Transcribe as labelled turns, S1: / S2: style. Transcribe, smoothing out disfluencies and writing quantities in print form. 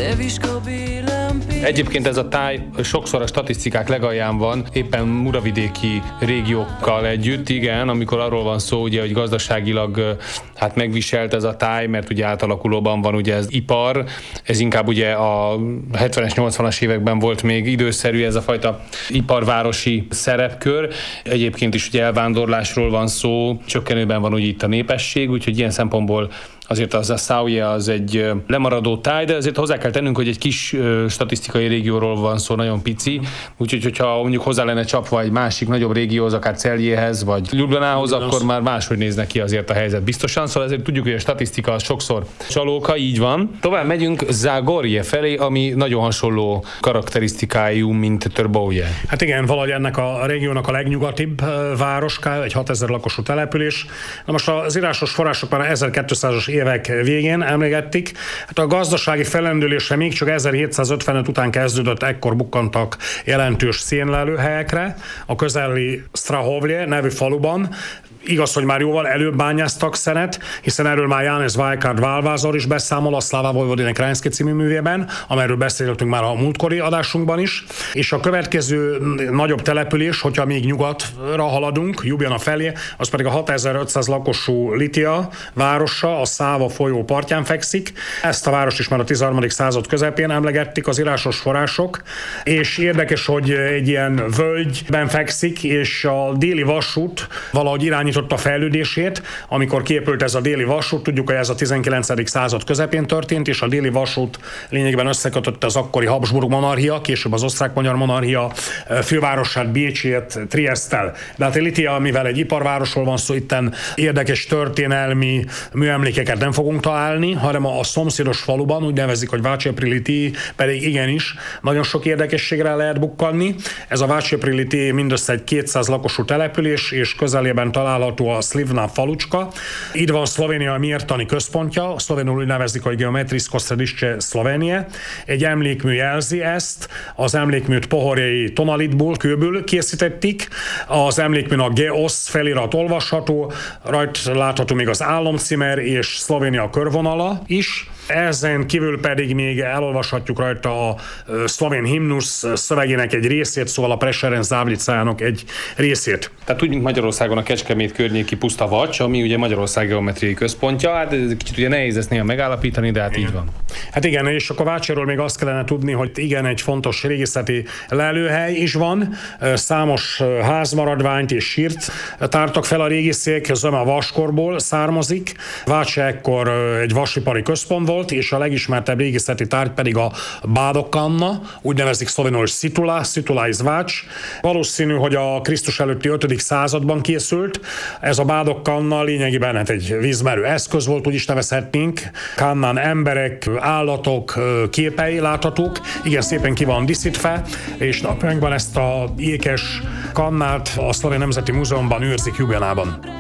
S1: Egyébként ez a táj sokszor a statisztikák legalján van, éppen muravidéki régiókkal együtt, igen, amikor arról van szó, ugye, hogy gazdaságilag hát megviselt ez a táj, mert ugye átalakulóban van ugye ez ipar, ez inkább ugye a 70-es, 80-as években volt még időszerű ez a fajta iparvárosi szerepkör. Egyébként is ugye elvándorlásról van szó, csökkenőben van ugye itt a népesség, úgyhogy ilyen szempontból azért az a Sauye az egy lemaradó táj, de azért hozzá kell tennünk, hogy egy kis statisztikai régióról van szó, nagyon pici, úgyhogy hogyha mondjuk hozzá lenne csapva egy másik nagyobb régióhoz, akár Celjehez vagy Ljubljanához, akkor már máshogy néznek ki azért a helyzet biztosan, szóval ezért tudjuk, hogy a statisztika az sokszor csalóka, így van. Tovább megyünk Zagorje felé, ami nagyon hasonló karakterisztikájú, mint Trbovlje.
S2: Hát igen, valahogy ennek a régiónak a legnyugatibb városka, egy 6000 lakosú település. Na most az írásos források már 1200-as évek végén emlegették. Hát a gazdasági fellendülése még csak 1755 után kezdődött, ekkor bukkantak jelentős szénlelőhelyekre. A közeli Strahovlje nevű faluban, igaz, hogy már jóval előbb bányáztak szenet, hiszen erről már János Vajkard Válvázor is beszámol a Szláva Vojvodinek Krajinszki című művében, amelyről beszéltünk már a múltkori adásunkban is. És a következő nagyobb település, hogyha még nyugatra haladunk, Ljubljana felé, az pedig a 6500 lakosú Litia városa, a Száva folyó partján fekszik. Ezt a várost is már a 13. század közepén emlegették az írásos források, és érdekes, hogy egy ilyen völgyben fekszik, és a déli vasút valahogy irányította a fejlődését. Amikor kiépült ez a déli vasút, tudjuk, hogy ez a 19. század közepén történt, és a déli vasút lényegében összekötötte az akkori Habsburg monarchia, később az osztrák-magyar monarchia fővárosát, Bécsét, Trieszttel. De hát Litia, mivel egy iparvárosról van szó, itten érdekes történelmi műemlékeket nem fogunk találni, hanem a szomszédos faluban, úgy nevezik, hogy Vácsepriliti, pedig igenis nagyon sok érdekességre lehet bukkanni. Ez a Vácsepriliti mindössze egy 200 lakosú település, és közelében található a Slivna falucska. Itt van Szlovénia mértani központja, szlovénul úgy nevezik, hogy Geometrisko središće Slovenije. Egy emlékmű jelzi ezt, az emlékműt pohorjai tonalitból, kőből készítették. Az emlékműn a Geosz felirat olvasható, rajta látható még az álomcímer és Szlovénia körvonala is. Ezen kívül pedig még elolvashatjuk rajta a szlovén himnusz szövegének egy részét, szóval a Prešeren Zavlicájának egy részét.
S1: Tehát tudjuk Magyarországon a Kecskemét környéki Puszta Vacs, ami ugye Magyarország geometriai központja, hát ez kicsit ugye nehéz ezt néha megállapítani, de hát igen. Így van.
S2: Hát igen, és akkor Vácséről még azt kellene tudni, hogy igen, egy fontos régészeti lelőhely is van, számos házmaradványt és sírt tártak fel a régészek, zöme a vaskorból származik. Vácsé ekkor egy vasipari központ volt, és a legismertebb régészeti tárgy pedig a bádokkanna, úgy nevezik szlovénul Situla is Vács. Valószínű, hogy a Krisztus előtti 5. században készült. Ez a bádokkanna lényegében hát egy vízmerő eszköz volt, úgy is nevezhetnénk. Kannán emberek, állatok képei láthatók, igen szépen ki van díszítve, és napjainkban ezt a ékes kannát a Szlovén Nemzeti Múzeumban őrzik Ljubljanában.